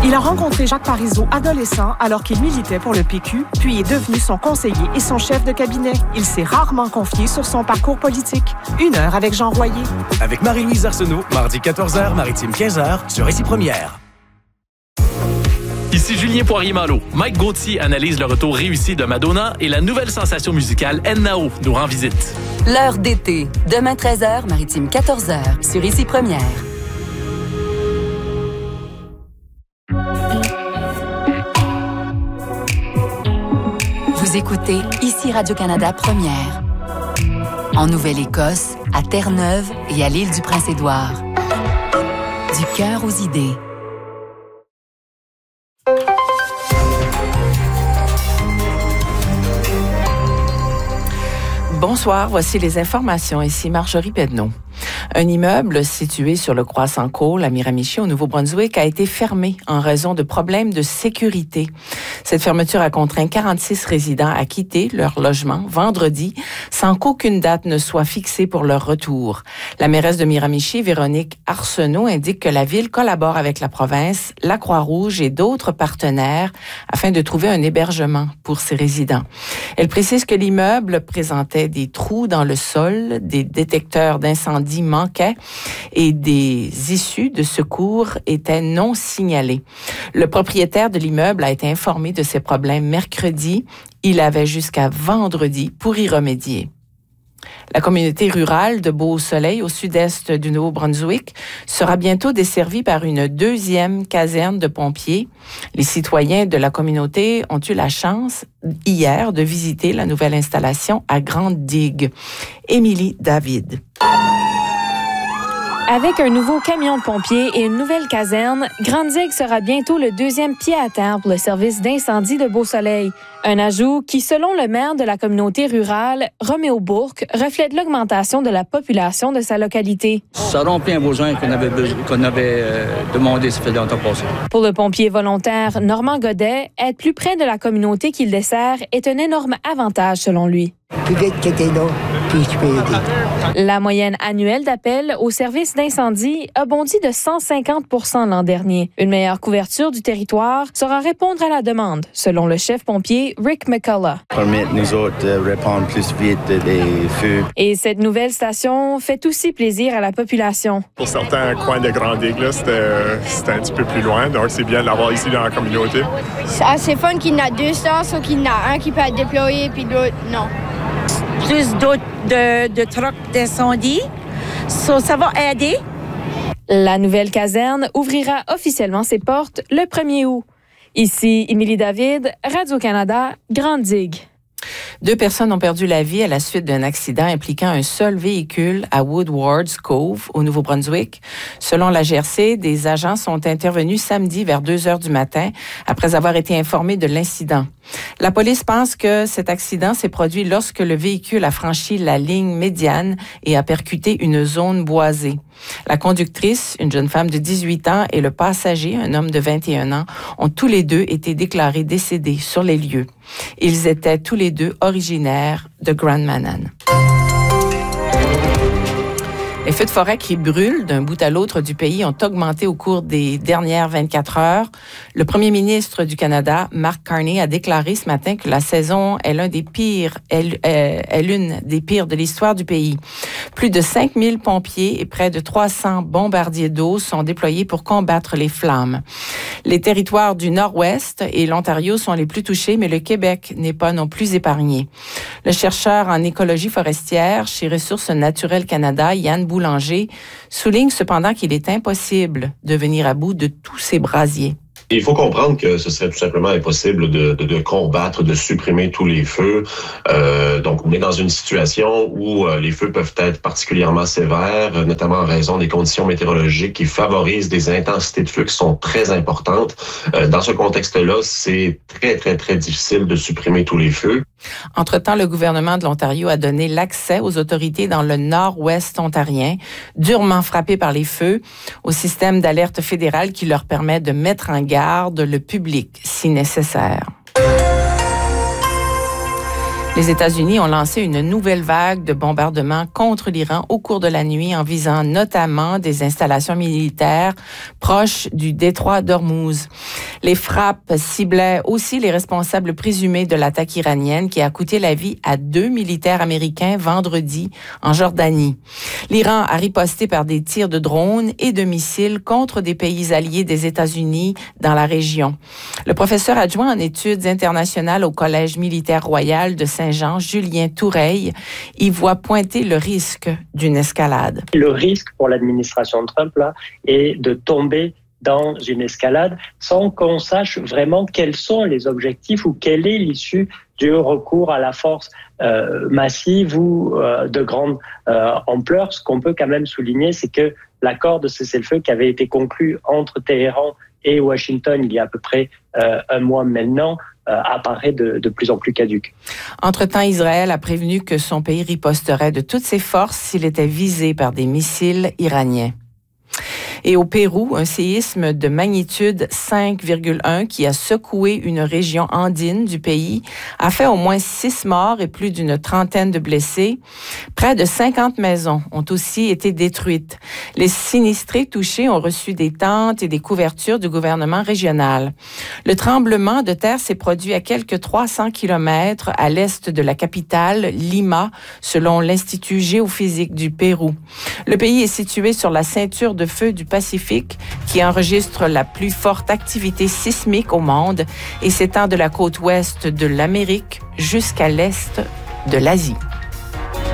Il a rencontré Jacques Parizeau adolescent alors qu'il militait pour le PQ, puis est devenu son conseiller et son chef de cabinet. Il s'est rarement confié sur son parcours politique. 1 heure avec Jean Royer. Avec Marie-Louise Arsenault, mardi 14h, Maritime 15h, sur Ici Première. Ici Julien Poirier-Malo. Mike Gauthier analyse le retour réussi de Madonna et la nouvelle sensation musicale N.A.O. nous rend visite. L'heure d'été. Demain 13h, Maritime 14h, sur Ici Première. Vous écoutez Ici Radio-Canada Première. En Nouvelle-Écosse, à Terre-Neuve et à l'île du Prince-Édouard. Du cœur aux idées. Bonsoir, voici les informations. Ici Marjorie Pedneau. Un immeuble situé sur le Croissant Cole à Miramichi, au Nouveau-Brunswick, a été fermé en raison de problèmes de sécurité. Cette fermeture a contraint 46 résidents à quitter leur logement vendredi sans qu'aucune date ne soit fixée pour leur retour. La mairesse de Miramichi, Véronique Arsenault, indique que la ville collabore avec la province, la Croix-Rouge et d'autres partenaires afin de trouver un hébergement pour ces résidents. Elle précise que l'immeuble présentait des trous dans le sol, des détecteurs d'incendie manquaient et des issues de secours étaient non signalées. Le propriétaire de l'immeuble a été informé de ces problèmes mercredi. Il avait jusqu'à vendredi pour y remédier. La communauté rurale de Beau-Soleil, au sud-est du Nouveau-Brunswick, sera bientôt desservie par une 2e caserne de pompiers. Les citoyens de la communauté ont eu la chance hier de visiter la nouvelle installation à Grande Digue. Émilie David. Avec un nouveau camion de pompiers et une nouvelle caserne, Grande Digue sera bientôt le 2e pied à terre pour le service d'incendie de Beau-Soleil. Un ajout qui, selon le maire de la communauté rurale, Roméo Bourque, reflète l'augmentation de la population de sa localité. Ça remplit un besoin qu'on avait demandé, ça fait longtemps passé. Pour le pompier volontaire Normand Godet, être plus près de la communauté qu'il dessert est un énorme avantage selon lui. Plus vite que t'es là, puis tu peux aider. La moyenne annuelle d'appels au service d'incendie a bondi de 150 % l'an dernier. Une meilleure couverture du territoire saura répondre à la demande, selon le chef pompier Rick McCullough. Permet nous autres de répondre plus vite des feux. Et cette nouvelle station fait aussi plaisir à la population. Pour certains coins de Grande-Digue, c'était un petit peu plus loin, donc c'est bien de l'avoir ici dans la communauté. C'est assez fun qu'il y en a 2 stations, qu'il y en a un qui peut être déployé, puis l'autre, non. Plus d'autres de trucks d'incendie. Ça va aider. La nouvelle caserne ouvrira officiellement ses portes le 1er août. Ici, Émilie David, Radio-Canada, Grande Digue. 2 personnes ont perdu la vie à la suite d'un accident impliquant un seul véhicule à Woodward's Cove, au Nouveau-Brunswick. Selon la GRC, des agents sont intervenus samedi vers 2 heures du matin après avoir été informés de l'incident. La police pense que cet accident s'est produit lorsque le véhicule a franchi la ligne médiane et a percuté une zone boisée. La conductrice, une jeune femme de 18 ans, et le passager, un homme de 21 ans, ont tous les deux été déclarés décédés sur les lieux. Ils étaient tous les deux originaires de Grand Manan. Les feux de forêt qui brûlent d'un bout à l'autre du pays ont augmenté au cours des dernières 24 heures. Le premier ministre du Canada, Mark Carney, a déclaré ce matin que la saison est l'une des pires de l'histoire du pays. Plus de 5000 pompiers et près de 300 bombardiers d'eau sont déployés pour combattre les flammes. Les territoires du Nord-Ouest et l'Ontario sont les plus touchés, mais le Québec n'est pas non plus épargné. Le chercheur en écologie forestière chez Ressources naturelles Canada, Yann Boulanger, souligne cependant qu'il est impossible de venir à bout de tous ces brasiers. Il faut comprendre que ce serait tout simplement impossible de combattre, de supprimer tous les feux. Donc, on est dans une situation où les feux peuvent être particulièrement sévères, notamment en raison des conditions météorologiques qui favorisent des intensités de feu qui sont très importantes. Dans ce contexte-là, c'est très, très, très difficile de supprimer tous les feux. Entre-temps, le gouvernement de l'Ontario a donné l'accès aux autorités dans le nord-ouest ontarien, durement frappé par les feux, au système d'alerte fédérale qui leur permet de mettre en garde le public si nécessaire. Les États-Unis ont lancé une nouvelle vague de bombardements contre l'Iran au cours de la nuit en visant notamment des installations militaires proches du détroit d'Ormuz. Les frappes ciblaient aussi les responsables présumés de l'attaque iranienne qui a coûté la vie à 2 militaires américains vendredi en Jordanie. L'Iran a riposté par des tirs de drones et de missiles contre des pays alliés des États-Unis dans la région. Le professeur adjoint en études internationales au Collège militaire royal de Saint-Jean, Julien Toureille, y voit pointer le risque d'une escalade. Le risque pour l'administration Trump là, est de tomber dans une escalade sans qu'on sache vraiment quels sont les objectifs ou quelle est l'issue du recours à la force massive ou de grande ampleur. Ce qu'on peut quand même souligner, c'est que l'accord de cessez-le-feu qui avait été conclu entre Téhéran et Washington il y a à peu près un mois maintenant apparaît de plus en plus caduque. Entre-temps, Israël a prévenu que son pays riposterait de toutes ses forces s'il était visé par des missiles iraniens. Et au Pérou, un séisme de magnitude 5,1 qui a secoué une région andine du pays a fait au moins 6 morts et plus d'une trentaine de blessés. Près de 50 maisons ont aussi été détruites. Les sinistrés touchés ont reçu des tentes et des couvertures du gouvernement régional. Le tremblement de terre s'est produit à quelques 300 kilomètres à l'est de la capitale, Lima, selon l'Institut géophysique du Pérou. Le pays est situé sur la ceinture de feu du Pacifique qui enregistre la plus forte activité sismique au monde et s'étend de la côte ouest de l'Amérique jusqu'à l'est de l'Asie.